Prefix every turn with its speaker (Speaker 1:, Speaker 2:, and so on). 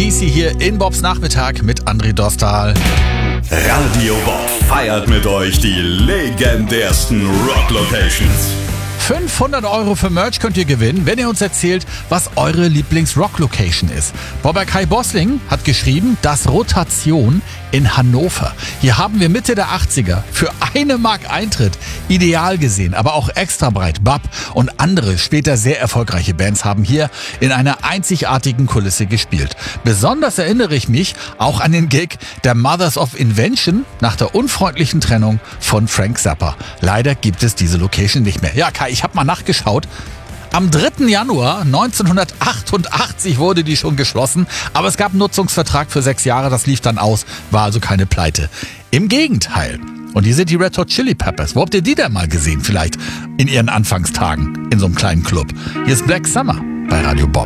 Speaker 1: AC/DC hier in Bobs Nachmittag mit André Dostal.
Speaker 2: Radio Bob feiert mit euch die legendärsten Rock-Locations.
Speaker 1: 500 € für Merch könnt ihr gewinnen, wenn ihr uns erzählt, was eure Lieblings-Rock-Location ist. Bobber Kai Bossling hat geschrieben, das Rotation in Hannover. Hier haben wir Mitte der 80er für 1 Mark Eintritt ideal gesehen, aber auch extra breit. Bab und andere später sehr erfolgreiche Bands haben hier in einer einzigartigen Kulisse gespielt. Besonders erinnere ich mich auch an den Gig der Mothers of Invention nach der unfreundlichen Trennung von Frank Zappa. Leider gibt es diese Location nicht mehr. Ja, Kai, ich habe mal nachgeschaut. Am 3. Januar 1988 wurde die schon geschlossen, aber es gab einen Nutzungsvertrag für 6 Jahre, das lief dann aus, war also keine Pleite. Im Gegenteil. Und hier sind die Red Hot Chili Peppers. Wo habt ihr die denn mal gesehen? Vielleicht in ihren Anfangstagen in so einem kleinen Club. Hier ist Black Summer bei Radio Bob.